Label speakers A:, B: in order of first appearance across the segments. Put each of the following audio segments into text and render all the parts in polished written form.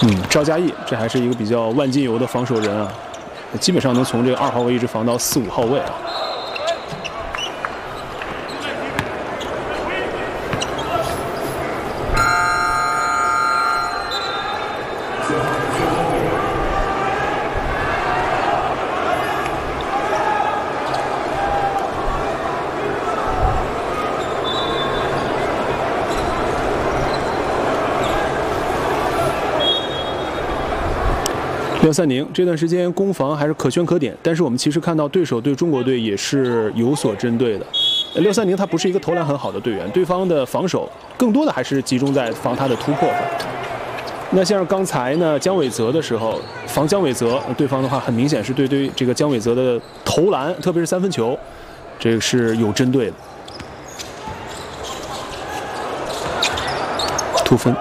A: 赵嘉译这还是一个比较万金油的防守人啊，基本上能从这个2号位一直防到4、5号位啊。6-3-0这段时间攻防还是可圈可点，但是我们其实看到对手对中国队也是有所针对的。6-3-0他不是一个投篮很好的队员，对方的防守更多的还是集中在防他的突破上。那像刚才呢姜伟泽的时候防姜伟泽，对方的话很明显是对这个姜伟泽的投篮，特别是3分球，这个是有针对的。突分。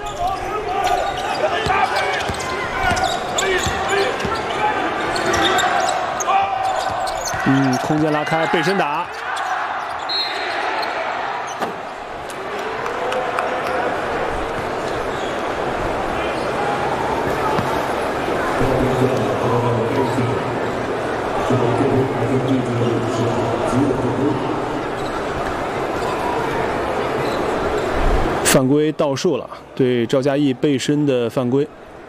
A: 空间拉开，背身打。犯规倒数了，对赵嘉译背身的犯规。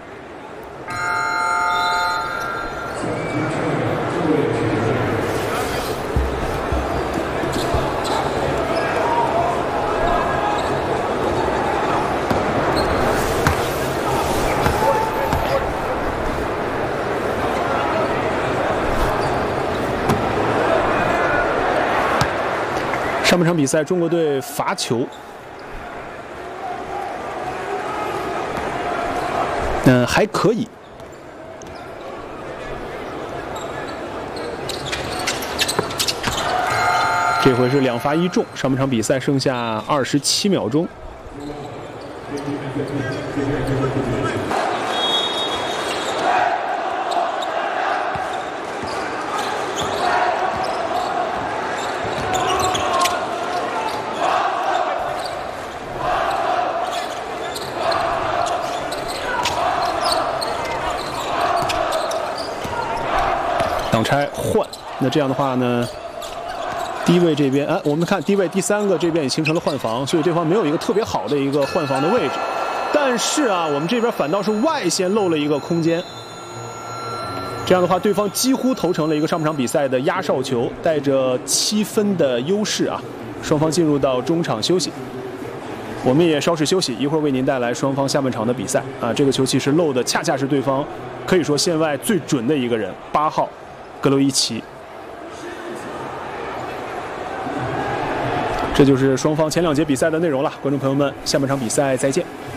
A: 上半场比赛，中国队罚球，还可以。这回是2罚1中。上半场比赛剩下27秒钟。挡拆换，那这样的话呢，低位这边，我们看低位第3个这边也形成了换防，所以对方没有一个特别好的一个换防的位置。但是啊，我们这边反倒是外线漏了一个空间。这样的话，对方几乎投成了一个上半场比赛的压哨球，带着7分的优势啊，双方进入到中场休息。我们也稍事休息，一会儿为您带来双方下半场的比赛啊。这个球其实漏的恰恰是对方可以说线外最准的一个人，8号。格罗伊奇，这就是双方前2节比赛的内容了。观众朋友们，下半场比赛再见。